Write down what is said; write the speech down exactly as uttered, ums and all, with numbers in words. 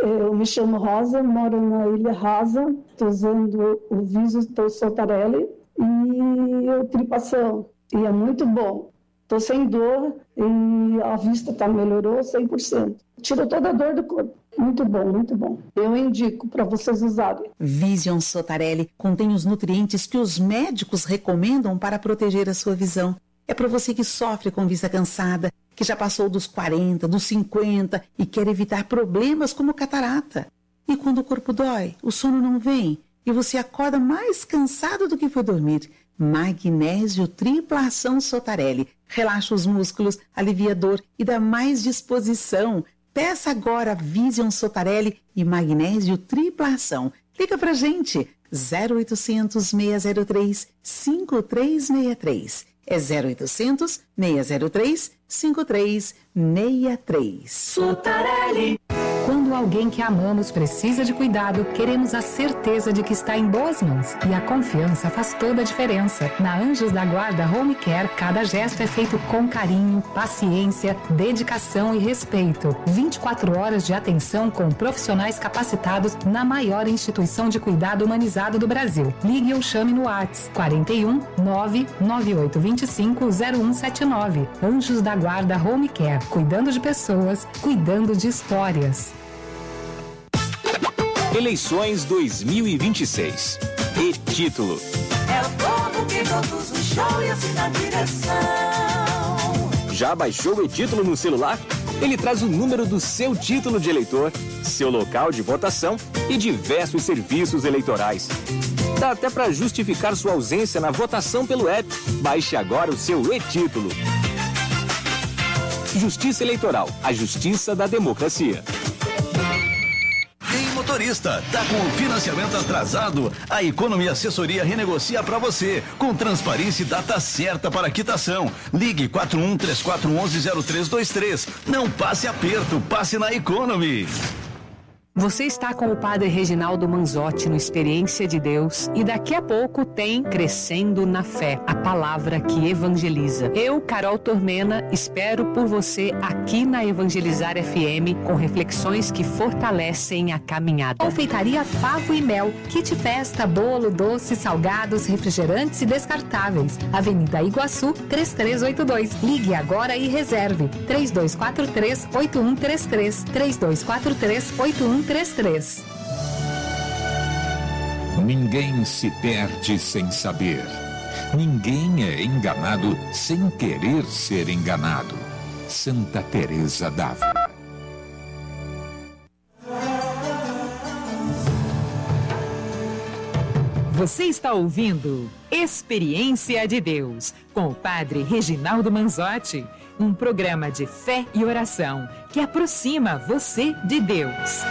Eu me chamo Rosa, moro na Ilha Rasa, estou usando o Visio Sotarelli e a tripação, e é muito bom. Estou sem dor e a vista tá, melhorou cem por cento. Tirou toda a dor do corpo. Muito bom, muito bom. Eu indico para vocês usarem. Vision Sotarelli contém os nutrientes que os médicos recomendam para proteger a sua visão. É para você que sofre com vista cansada, que já passou dos quarenta, dos cinquenta e quer evitar problemas como catarata. E quando o corpo dói, o sono não vem e você acorda mais cansado do que foi dormir. Magnésio Tripla Ação Sotarelli. Relaxa os músculos, alivia a dor e dá mais disposição. Peça agora Vision Sotarelli e Magnésio Tripla Ação. Liga pra gente, zero oitocentos, seis zero três, cinco três seis três. É zero oitocentos, seis zero três, cinco três seis três. Sotarelli. Quando alguém que amamos precisa de cuidado, queremos a certeza de que está em boas mãos. E a confiança faz toda a diferença. Na Anjos da Guarda Home Care, cada gesto é feito com carinho, paciência, dedicação e respeito. vinte e quatro horas de atenção com profissionais capacitados na maior instituição de cuidado humanizado do Brasil. Ligue ou chame no WhatsApp quarenta e um, nove nove oito dois cinco, zero um sete nove. Anjos da Guarda Home Care, cuidando de pessoas, cuidando de histórias. Eleições dois mil e vinte e seis. E-título. É o povo que conduz o show e assim na direção. Já baixou o e-título no celular? Ele traz o número do seu título de eleitor, seu local de votação e diversos serviços eleitorais. Dá até para justificar sua ausência na votação pelo app. Baixe agora o seu e-título. Justiça Eleitoral, a justiça da democracia. Motorista, tá com o financiamento atrasado? A Economy Assessoria renegocia para você, com transparência e data certa para quitação. Ligue quatro um três quatro um um zero três dois três. Não passe aperto, passe na Economy. Você está com o Padre Reginaldo Manzotti no Experiência de Deus e daqui a pouco tem Crescendo na Fé, a palavra que evangeliza. Eu, Carol Tormena, espero por você aqui na Evangelizar F M com reflexões que fortalecem a caminhada. Confeitaria Favo e Mel, kit festa, bolo, doces, salgados, refrigerantes e descartáveis. Avenida Iguaçu, três três oito dois. Ligue agora e reserve. três dois quatro três, oito um três três. três dois quatro três, oito um três três. Ninguém se perde sem saber. Ninguém é enganado sem querer ser enganado. Santa Teresa d'Ávila. Você está ouvindo Experiência de Deus com o Padre Reginaldo Manzotti, um programa de fé e oração que aproxima você de Deus.